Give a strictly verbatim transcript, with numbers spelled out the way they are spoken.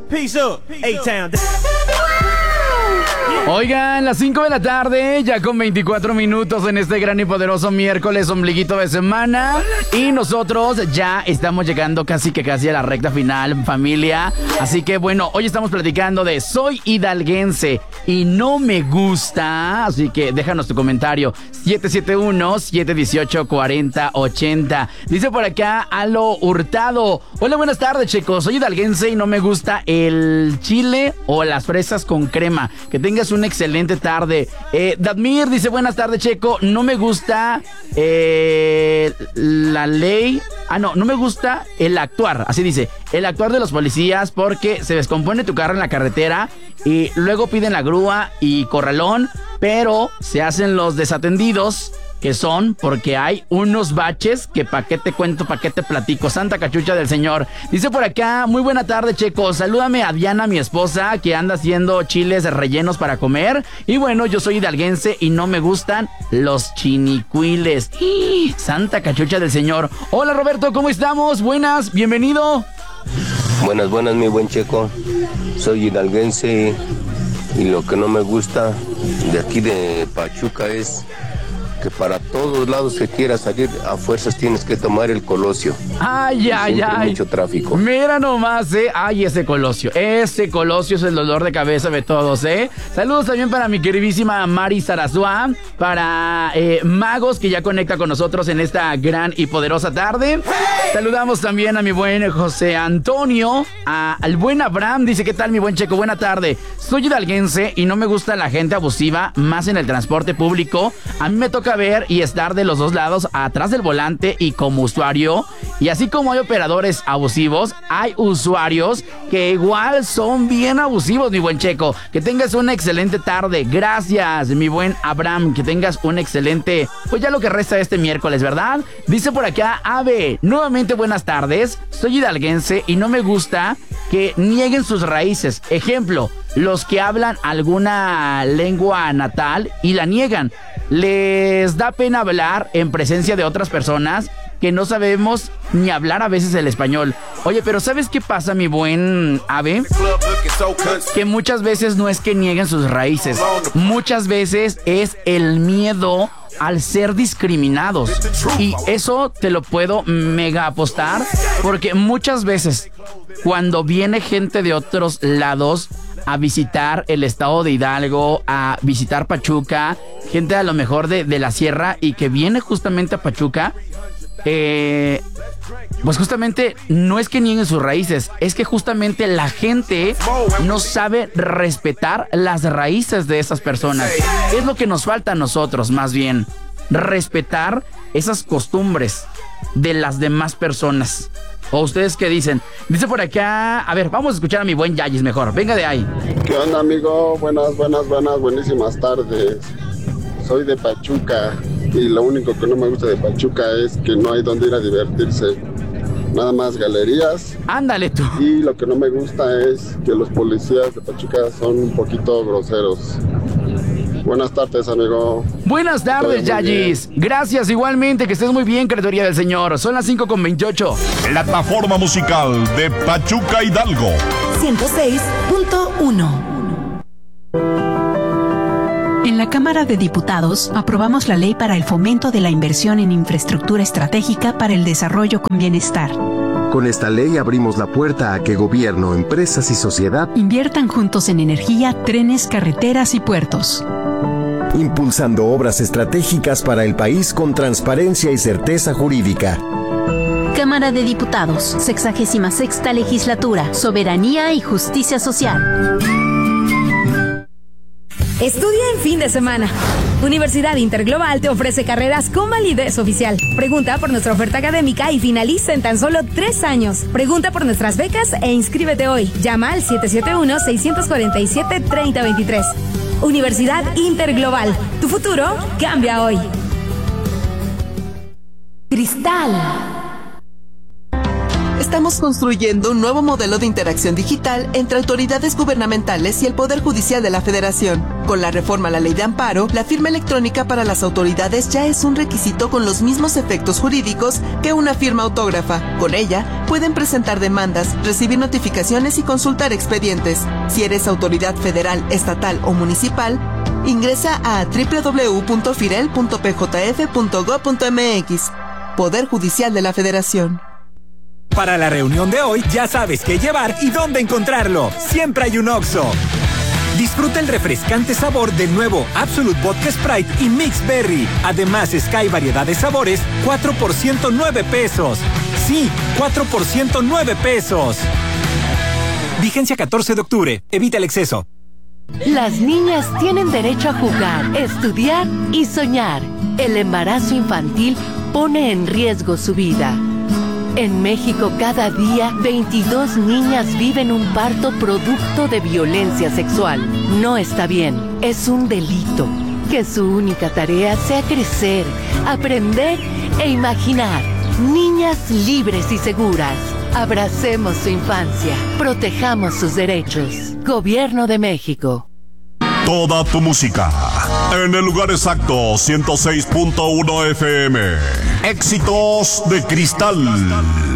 Peace up, A-Town. Oigan, las cinco de la tarde, ya con veinticuatro minutos en este gran y poderoso miércoles, ombliguito de semana. Y nosotros ya estamos llegando casi que casi a la recta final, familia. Así que bueno, hoy estamos platicando de soy hidalguense y no me gusta. Así que déjanos tu comentario. siete siete uno, siete uno ocho, cuatro cero ocho cero. Dice por acá Alo Hurtado. Hola, buenas tardes, chicos. Soy hidalguense y no me gusta el chile o las fresas con crema. Que tengas una excelente tarde. Eh, Dadmir dice, buenas tardes, Checo. No me gusta eh, la ley. Ah, no, no me gusta el actuar. Así dice, el actuar de los policías porque se descompone tu carro en la carretera y luego piden la grúa y corralón, pero se hacen los desatendidos, que son porque hay unos baches que pa' qué te cuento, pa' qué te platico. Santa cachucha del señor. Dice por acá, muy buena tarde, Checo. Salúdame a Diana, mi esposa, que anda haciendo chiles rellenos para comer. Y bueno, yo soy hidalguense y no me gustan los chinicuiles. ¡Y! Santa cachucha del señor. Hola, Roberto, ¿cómo estamos? Buenas, bienvenido. Buenas, buenas, mi buen Checo. Soy hidalguense y lo que no me gusta de aquí de Pachuca es que para todos lados que quieras salir, a fuerzas tienes que tomar el Colosio. Ay, ay, ay. Mucho tráfico. Mira nomás, eh. Ay, ese Colosio. Ese Colosio es el dolor de cabeza de todos, eh. Saludos también para mi queridísima Mari Sarasua, para eh, Magos, que ya conecta con nosotros en esta gran y poderosa tarde. Saludamos también a mi buen José Antonio, a, al buen Abraham. Dice, ¿qué tal, mi buen Checo? Buena tarde. Soy hidalguense y no me gusta la gente abusiva, más en el transporte público. A mí me toca ver y estar de los dos lados, atrás del volante y como usuario. Y así como hay operadores abusivos, hay usuarios que igual son bien abusivos, mi buen Checo. Que tengas una excelente tarde. Gracias, mi buen Abraham. Que tengas un excelente, pues ya lo que resta de este miércoles, ¿verdad? Dice por acá Ave, nuevamente buenas tardes. Soy hidalguense y no me gusta que nieguen sus raíces. Ejemplo, los que hablan alguna lengua natal y la niegan. Les da pena hablar en presencia de otras personas que no sabemos ni hablar a veces el español. Oye, pero ¿sabes qué pasa, mi buen Ave? Que muchas veces no es que nieguen sus raíces. Muchas veces es el miedo al ser discriminados. Y eso te lo puedo mega apostar, porque muchas veces cuando viene gente de otros lados a visitar el estado de Hidalgo, a visitar Pachuca, gente a lo mejor de, de la sierra y que viene justamente a Pachuca, eh, pues justamente no es que nieguen sus raíces, es que justamente la gente no sabe respetar las raíces de esas personas. Es lo que nos falta a nosotros, más bien, respetar esas costumbres de las demás personas. ¿O ustedes qué dicen? Dice por acá, a ver, vamos a escuchar a mi buen Yayis mejor. Venga de ahí. ¿Qué onda, amigo? Buenas, buenas, buenas, buenísimas tardes. Soy de Pachuca y lo único que no me gusta de Pachuca es que no hay donde ir a divertirse. Nada más galerías. Ándale tú. Y lo que no me gusta es que los policías de Pachuca son un poquito groseros. Buenas tardes, amigo. Buenas tardes, Yayis. Gracias, igualmente, que estés muy bien, criatura del Señor. Son las cinco con veintiocho. Plataforma musical de Pachuca Hidalgo. ciento seis punto uno. En la Cámara de Diputados aprobamos la ley para el fomento de la inversión en infraestructura estratégica para el desarrollo con bienestar. Con esta ley abrimos la puerta a que gobierno, empresas y sociedad inviertan juntos en energía, trenes, carreteras y puertos, impulsando obras estratégicas para el país con transparencia y certeza jurídica. Cámara de Diputados, sexagésima sexta legislatura, soberanía y justicia social. Estudia en fin de semana. Universidad Interglobal te ofrece carreras con validez oficial. Pregunta por nuestra oferta académica y finaliza en tan solo tres años. Pregunta por nuestras becas e inscríbete hoy. Llama al siete siete uno, seis cuatro siete, tres cero dos tres. Universidad Interglobal. Tu futuro cambia hoy. Cristal. Estamos construyendo un nuevo modelo de interacción digital entre autoridades gubernamentales y el Poder Judicial de la Federación. Con la reforma a la Ley de Amparo, la firma electrónica para las autoridades ya es un requisito con los mismos efectos jurídicos que una firma autógrafa. Con ella, pueden presentar demandas, recibir notificaciones y consultar expedientes. Si eres autoridad federal, estatal o municipal, ingresa a doble u doble u doble u punto firel punto p j f punto gob punto m x. Poder Judicial de la Federación. Para la reunión de hoy, ya sabes qué llevar y dónde encontrarlo. Siempre hay un Oxxo. Disfruta el refrescante sabor del nuevo Absolute Vodka Sprite y Mix Berry. Además, Sky variedad de sabores, cuatro por ciento nueve pesos. Sí, cuatro por ciento nueve pesos. Vigencia catorce de octubre. Evita el exceso. Las niñas tienen derecho a jugar, estudiar y soñar. El embarazo infantil pone en riesgo su vida. En México, cada día, veintidós niñas viven un parto producto de violencia sexual. No está bien, es un delito. Que su única tarea sea crecer, aprender e imaginar. Niñas libres y seguras. Abracemos su infancia, protejamos sus derechos. Gobierno de México. Toda tu música en el lugar exacto, ciento seis punto uno F M. Éxitos de Cristal.